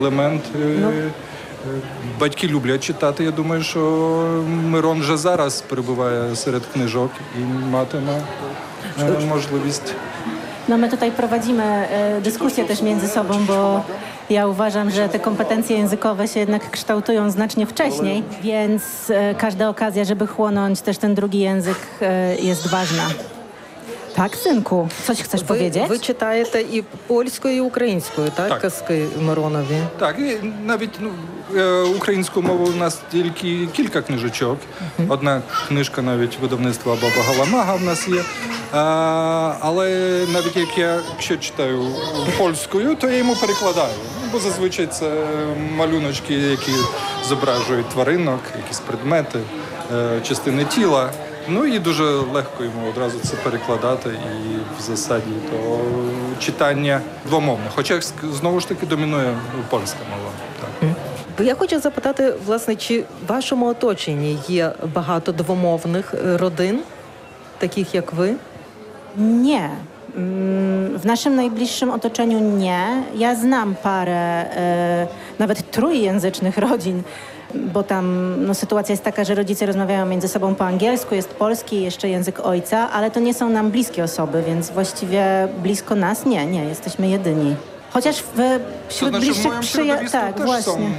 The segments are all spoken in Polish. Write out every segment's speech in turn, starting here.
Елемент. Батьки люблять читати. Я думаю, що Мирон вже зараз перебуває серед книжок і матиме możliwość. No my tutaj prowadzimy dyskusję też między sobą, bo ja uważam, że te kompetencje językowe się jednak kształtują znacznie wcześniej, więc każda okazja, żeby chłonąć też ten drugi język jest ważna. Tak, synku, coś chcesz powiedzieć? Ви читаєте і польською, і українською, так? Так. Казки Миронові. Так, і навіть українською мовою у нас тільки кілька книжечок. Одна книжка навіть видавництва Баба Галамага в нас є. Але навіть якщо читаю польською, то я йому перекладаю. Бо зазвичай це малюночки, які зображують тваринок, якісь предмети, частини тіла. Ну і дуже легко йому одразу це перекладати, і в засаді то читання двомовне. Хоча, знову ж таки, домінує польська мова. Так. Я хочу запитати, власне, чи в вашому оточенні є багато двомовних родин, таких як ви? Nie. W naszym najbliższym otoczeniu nie. Ja znam parę nawet trójjęzycznych rodzin, bo tam sytuacja jest taka, że rodzice rozmawiają między sobą po angielsku, jest polski i jeszcze język ojca, ale to nie są nam bliskie osoby, więc właściwie blisko nas nie, jesteśmy jedyni. Chociaż wśród bliższych przyjaciół... Tak, też właśnie. są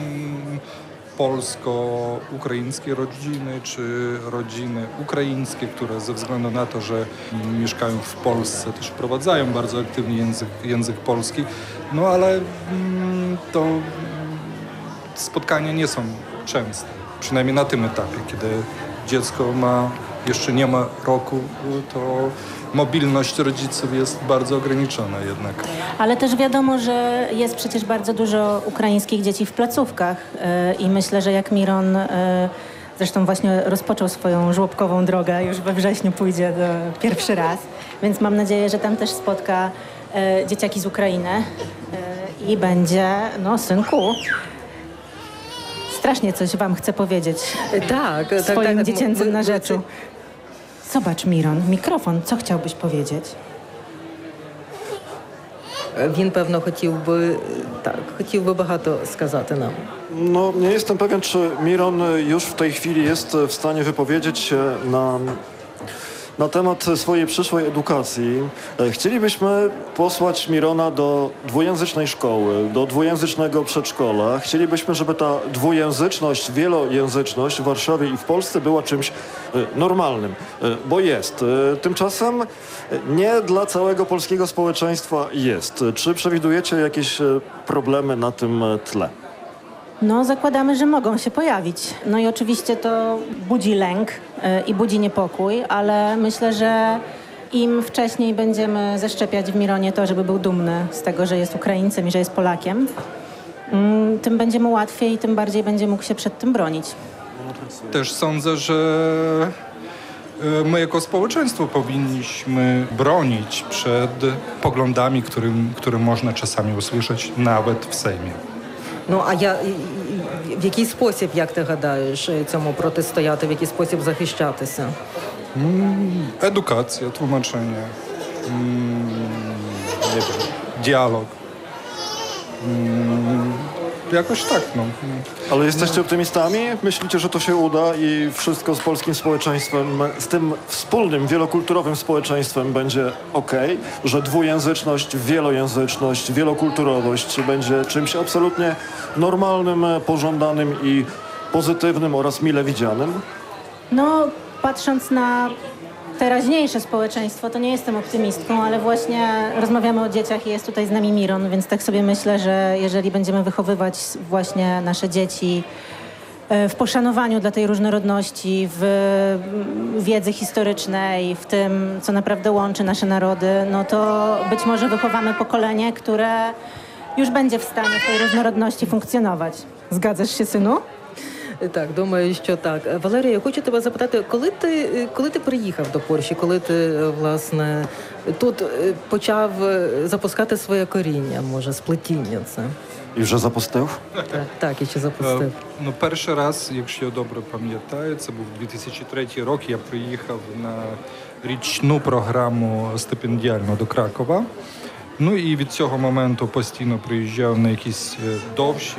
polsko-ukraińskie rodziny, czy rodziny ukraińskie, które ze względu na to, że mieszkają w Polsce, też wprowadzają bardzo aktywnie język polski. No ale to spotkania nie są częste, przynajmniej na tym etapie, kiedy dziecko jeszcze nie ma roku, to mobilność rodziców jest bardzo ograniczona jednak. Ale też wiadomo, że jest przecież bardzo dużo ukraińskich dzieci w placówkach i myślę, że jak Miron zresztą właśnie rozpoczął swoją żłobkową drogę, już we wrześniu pójdzie pierwszy raz, więc mam nadzieję, że tam też spotka dzieciaki z Ukrainy i będzie, synku, strasznie coś wam chcę powiedzieć swoim dziecięcym narzeczu. Zobacz, Miron, mikrofon, co chciałbyś powiedzieć? Він, певно, хотів би багато сказати нам. No, nie jestem pewien, czy Miron już w tej chwili jest w stanie wypowiedzieć się na temat swojej przyszłej edukacji. Chcielibyśmy posłać Mirona do dwujęzycznej szkoły, do dwujęzycznego przedszkola. Chcielibyśmy, żeby ta dwujęzyczność, wielojęzyczność w Warszawie i w Polsce była czymś normalnym, bo jest. Tymczasem nie dla całego polskiego społeczeństwa jest. Czy przewidujecie jakieś problemy na tym tle? No, zakładamy, że mogą się pojawić. No i oczywiście to budzi lęk i budzi niepokój, ale myślę, że im wcześniej będziemy zaszczepiać w Mironie to, żeby był dumny z tego, że jest Ukraińcem i że jest Polakiem, tym będzie mu łatwiej i tym bardziej będzie mógł się przed tym bronić. Też sądzę, że my jako społeczeństwo powinniśmy bronić przed poglądami, które można czasami usłyszeć nawet w Sejmie. Ну, а в який спосіб, як ти гадаєш, цьому протистояти, в який спосіб захищатися? Edukacja, tłumaczenie, nie wiem, dialog. Jakoś tak, Ale jesteście optymistami? Myślicie, że to się uda i wszystko z polskim społeczeństwem, z tym wspólnym, wielokulturowym społeczeństwem będzie okej? Że dwujęzyczność, wielojęzyczność, wielokulturowość będzie czymś absolutnie normalnym, pożądanym i pozytywnym oraz mile widzianym? No, patrząc na teraźniejsze społeczeństwo, to nie jestem optymistką, ale właśnie rozmawiamy o dzieciach i jest tutaj z nami Miron, więc tak sobie myślę, że jeżeli będziemy wychowywać właśnie nasze dzieci w poszanowaniu dla tej różnorodności, w wiedzy historycznej, w tym, co naprawdę łączy nasze narody, no to być może wychowamy pokolenie, które już będzie w stanie w tej różnorodności funkcjonować. Zgadzasz się, synu? Так, думаю, що так. Валерія, я хочу тебе запитати, коли ти приїхав до Польщі, коли ти, власне, тут почав запускати своє коріння, може, сплетіння це? I że zapustив? Так, і чи запустив? Перший раз, якщо я добре пам'ятаю, це був 2003 рік, я приїхав на річну програму стипендіальну до Кракова. Ну і від цього моменту постійно приїжджав на якісь довші